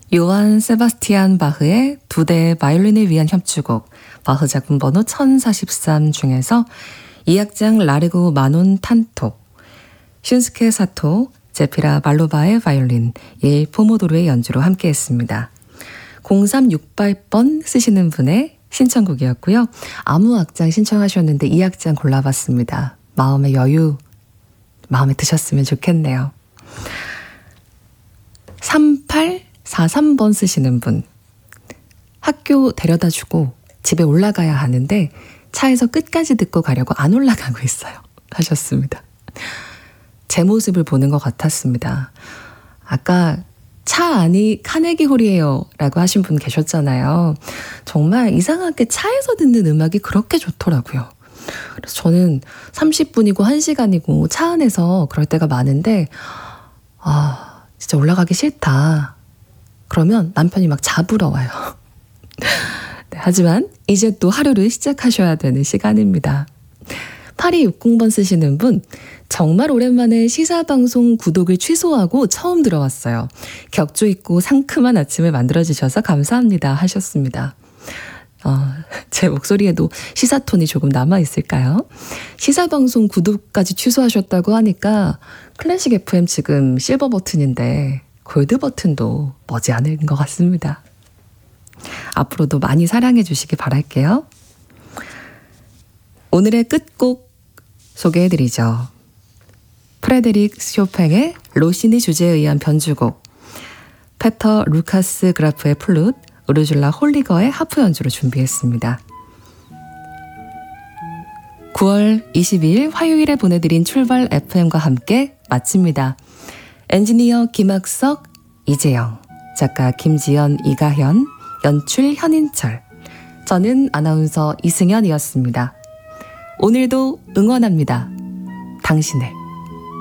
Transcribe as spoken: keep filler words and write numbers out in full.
요한 세바스티안 바흐의 두 대의 바이올린을 위한 협주곡 바흐 작품 번호 천사십삼 중에서 이 악장 라르고 마논 탄토, 슌스케 사토, 제피라 말로바의 바이올린, 일 포모도르의 연주로 함께했습니다. 공삼육팔 번 쓰시는 분의 신청곡이었고요. 아무 악장 신청하셨는데 이 악장 골라봤습니다. 마음의 여유, 마음에 드셨으면 좋겠네요. 삼팔사삼 번 쓰시는 분, 학교 데려다주고 집에 올라가야 하는데 차에서 끝까지 듣고 가려고 안 올라가고 있어요 하셨습니다. 제 모습을 보는 것 같았습니다. 아까 차 안이 카네기 홀이에요 라고 하신 분 계셨잖아요. 정말 이상하게 차에서 듣는 음악이 그렇게 좋더라고요. 그래서 저는 삼십 분이고 한 시간이고 차 안에서 그럴 때가 많은데 아 진짜 올라가기 싫다. 그러면 남편이 막 잡으러 와요. 네, 하지만 이제 또 하루를 시작하셔야 되는 시간입니다. 팔이육공 번 쓰시는 분, 정말 오랜만에 시사방송 구독을 취소하고 처음 들어왔어요. 격조 있고 상큼한 아침을 만들어주셔서 감사합니다 하셨습니다. 어, 제 목소리에도 시사톤이 조금 남아있을까요? 시사방송 구독까지 취소하셨다고 하니까 클래식 에프엠 지금 실버 버튼인데 골드 버튼도 머지않은 것 같습니다. 앞으로도 많이 사랑해 주시기 바랄게요. 오늘의 끝곡 소개해드리죠. 프레데릭 쇼팽의 로시니 주제에 의한 변주곡, 페터 루카스 그라프의 플룻, 우르줄라 홀리거의 하프 연주로 준비했습니다. 구월 이십이일 화요일에 보내드린 출발 에프엠과 함께 마칩니다. 엔지니어 김학석, 이재영, 작가 김지연, 이가현, 연출 현인철, 저는 아나운서 이승연이었습니다. 오늘도 응원합니다. 당신을.